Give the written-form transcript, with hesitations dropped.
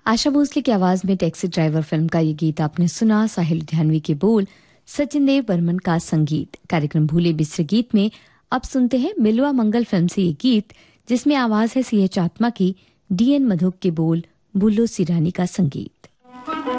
आशा भोसले की आवाज में टैक्सी ड्राइवर फिल्म का ये गीत आपने सुना। साहिल लुधियानवी के बोल, सचिन देव बर्मन का संगीत। कार्यक्रम भूले बिसरे गीत में अब सुनते हैं मिलवा मंगल फिल्म से ये गीत, जिसमें आवाज है CH आत्मा की, DN मधुक के बोल, बुल्लो सिरानी का संगीत।